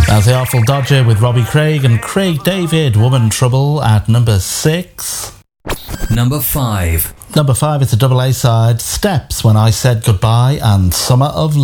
That's the Artful Dodger with Robbie Craig and Craig David, Woman Trouble, at number 6. Number 5. Number 5 is a double A side, Steps, When I Said Goodbye, and Summer of